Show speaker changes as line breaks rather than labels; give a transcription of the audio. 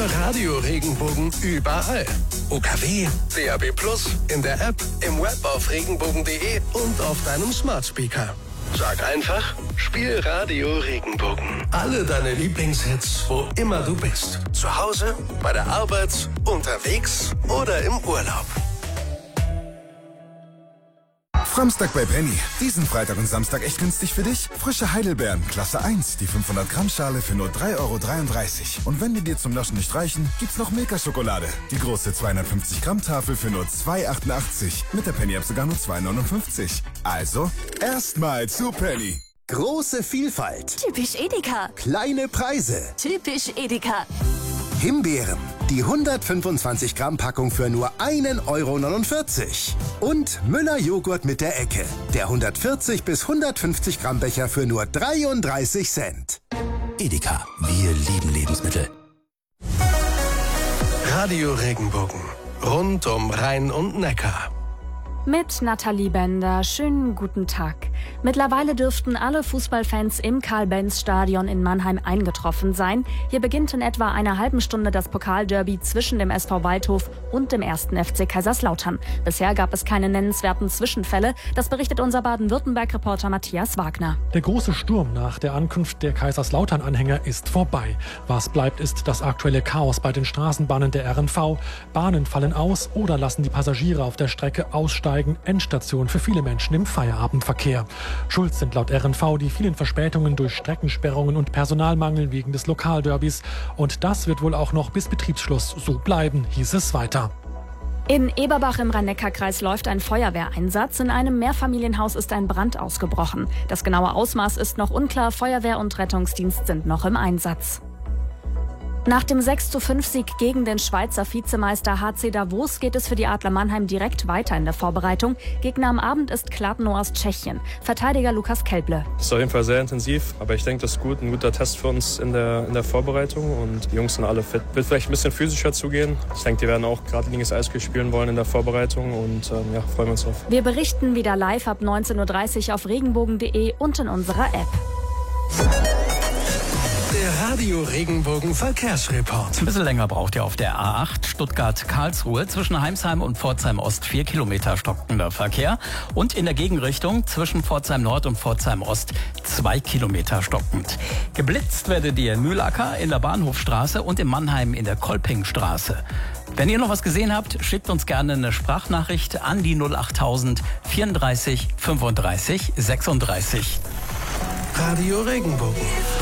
Hör Radio Regenbogen überall. UKW, DAB+, in der App, im Web auf regenbogen.de und auf deinem Smart Speaker. Sag einfach, spiel Radio Regenbogen. Alle deine Lieblingshits, wo immer du bist. Zu Hause, bei der Arbeit, unterwegs oder im Urlaub.
Samstag bei Penny. Diesen Freitag und Samstag echt günstig für dich. Frische Heidelbeeren, Klasse 1, die 500 Gramm Schale für nur 3,33 €. Und wenn die dir zum Naschen nicht reichen, gibt's noch Milka-Schokolade. Die große 250 Gramm Tafel für nur 2,88. Mit der Penny-App sogar nur 2,59. Also, erstmal zu Penny.
Große Vielfalt.
Typisch Edeka.
Kleine Preise.
Typisch Edeka.
Himbeeren. Die 125 Gramm Packung für nur 1,49 €. Und Müller Joghurt mit der Ecke. Der 140 bis 150 Gramm Becher für nur 33 Cent.
Edeka. Wir lieben Lebensmittel.
Radio Regenbogen. Rund um Rhein und Neckar.
Mit Nathalie Bender. Schönen guten Tag. Mittlerweile dürften alle Fußballfans im Karl-Benz-Stadion in Mannheim eingetroffen sein. Hier beginnt in etwa einer halben Stunde das Pokalderby zwischen dem SV Waldhof und dem 1. FC Kaiserslautern. Bisher gab es keine nennenswerten Zwischenfälle. Das berichtet unser Baden-Württemberg-Reporter Matthias Wagner.
Der große Sturm nach der Ankunft der Kaiserslautern-Anhänger ist vorbei. Was bleibt, ist das aktuelle Chaos bei den Straßenbahnen der RNV. Bahnen fallen aus oder lassen die Passagiere auf der Strecke aussteigen. Endstation für viele Menschen im Feierabendverkehr. Schuld sind laut RNV die vielen Verspätungen durch Streckensperrungen und Personalmangel wegen des Lokalderbys. Und das wird wohl auch noch bis Betriebsschluss so bleiben, hieß es weiter.
In Eberbach im Rhein-Neckar-Kreis läuft ein Feuerwehreinsatz. In einem Mehrfamilienhaus ist ein Brand ausgebrochen. Das genaue Ausmaß ist noch unklar. Feuerwehr und Rettungsdienst sind noch im Einsatz. Nach dem 6:5-Sieg gegen den Schweizer Vizemeister HC Davos geht es für die Adler Mannheim direkt weiter in der Vorbereitung. Gegner am Abend ist Kladno aus Tschechien. Verteidiger Lukas Kelble.
Das ist auf jeden Fall sehr intensiv, aber ich denke, das ist gut, ein guter Test für uns in der Vorbereitung und die Jungs sind alle fit. Wird vielleicht ein bisschen physischer zugehen. Ich denke, die werden auch geradliniges Eishockey spielen wollen in der Vorbereitung und freuen wir uns drauf.
Wir berichten wieder live ab 19:30 Uhr auf regenbogen.de und in unserer App.
Der Radio Regenbogen Verkehrsreport.
Ein bisschen länger braucht ihr auf der A8 Stuttgart-Karlsruhe. Zwischen Heimsheim und Pforzheim Ost 4 Kilometer stockender Verkehr. Und in der Gegenrichtung zwischen Pforzheim Nord und Pforzheim Ost 2 Kilometer stockend. Geblitzt werdet ihr in Mühlacker in der Bahnhofstraße und in Mannheim in der Kolpingstraße. Wenn ihr noch was gesehen habt, schickt uns gerne eine Sprachnachricht an die 08000 34 35 36.
Radio Regenbogen.